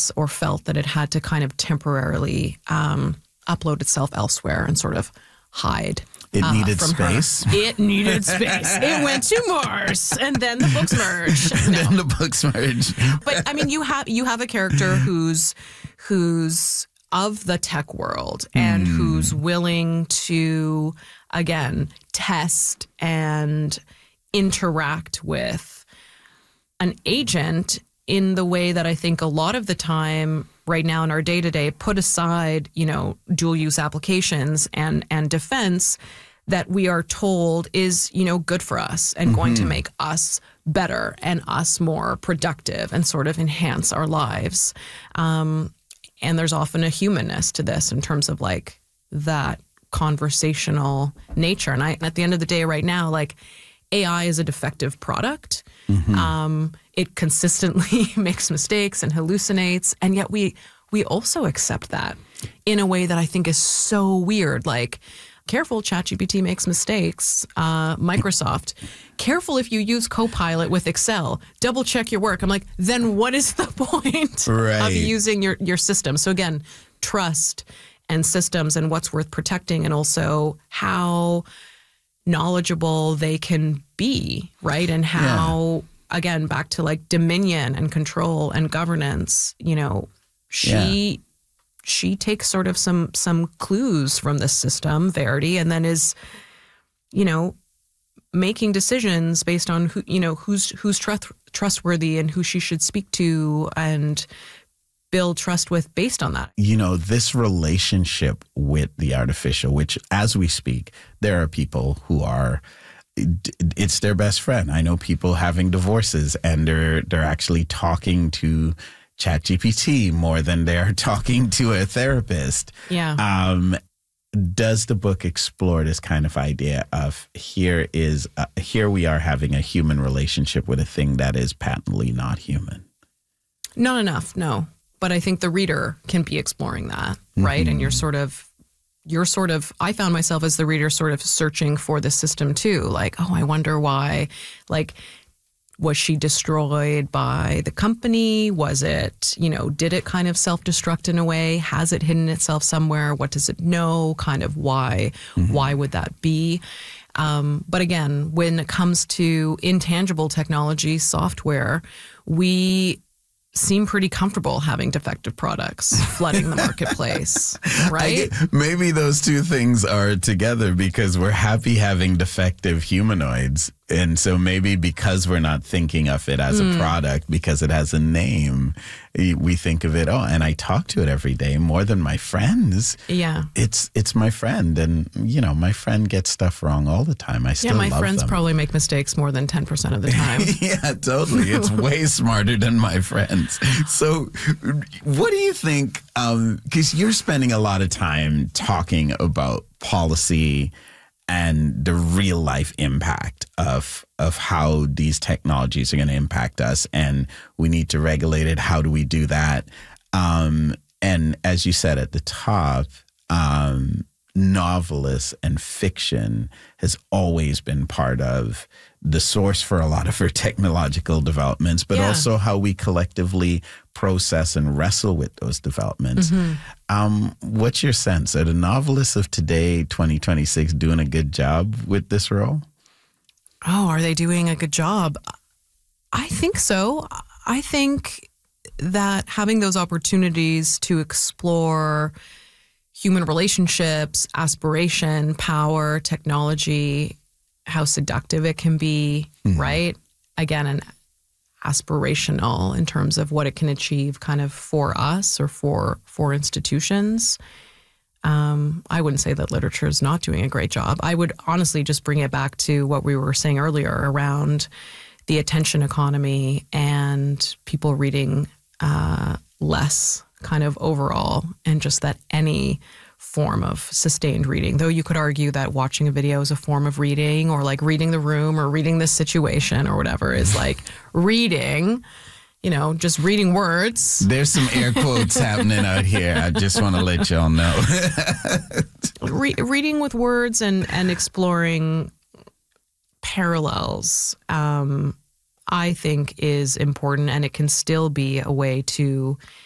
sense or felt that it had to kind of temporarily upload itself elsewhere and sort of hide. It needed from space. Her. It needed space. It went to Mars, and then the books merged. Then the books merged. But I mean, you have a character who's of the tech world and who's willing to, again, test and interact with an agent in the way that I think a lot of the time right now in our day-to-day, put aside, dual use applications and defense that we are told is, good for us and going to make us better and us more productive and sort of enhance our lives. And there's often a humanness to this in terms of like that conversational nature. And at the end of the day right now, like AI is a defective product. It consistently makes mistakes and hallucinates. And yet we also accept that in a way that I think is so weird. Like, careful, ChatGPT makes mistakes. Microsoft, careful if you use Copilot with Excel. Double check your work. I'm like, then what is the point of using your system? So again, trust and systems and what's worth protecting, and also how knowledgeable they can be, right? And how, again, back to like dominion and control and governance, she takes sort of some clues from this system, Verity, and then is, making decisions based on who's trustworthy and who she should speak to and build trust with based on that. This relationship with the artificial, which as we speak, there are people who are, it's their best friend. I know people having divorces and they're actually talking to ChatGPT more than they're talking to a therapist. Yeah. Does the book explore this kind of idea of here we are having a human relationship with a thing that is patently not human? Not enough, no. But I think the reader can be exploring that, right? And you're sort of, I found myself as the reader sort of searching for the system too. Like, oh, I wonder why, like, was she destroyed by the company? Was it, did it kind of self-destruct in a way? Has it hidden itself somewhere? What does it know? Kind of why? Why would that be? But again, when it comes to intangible technology, software, we seem pretty comfortable having defective products flooding the marketplace, right? Maybe those two things are together because we're happy having defective humanoids. And so maybe because we're not thinking of it as a product, because it has a name, we think of it, and I talk to it every day more than my friends. Yeah. It's my friend. And, my friend gets stuff wrong all the time. I still love them. Yeah, my friends probably make mistakes more than 10% of the time. Yeah, totally. It's way smarter than my friends. So what do you think, because you're spending a lot of time talking about policy and the real life impact of how these technologies are going to impact us, and we need to regulate it. How do we do that? And as you said at the top, novelists and fiction has always been part of the source for a lot of our technological developments, but also how we collectively process and wrestle with those developments. What's your sense? Are the novelists of today, 2026, doing a good job with this role? Oh, are they doing a good job? I think so. I think that having those opportunities to explore human relationships, aspiration, power, technology, how seductive it can be, right? Again, an aspirational in terms of what it can achieve kind of for us or for institutions. I wouldn't say that literature is not doing a great job. I would honestly just bring it back to what we were saying earlier around the attention economy and people reading less kind of overall, and just that any form of sustained reading, though you could argue that watching a video is a form of reading, or like reading the room or reading this situation or whatever is like reading, just reading words. There's some air quotes happening out here. I just want to let y'all know. Reading with words and exploring parallels, I think is important, and it can still be a way to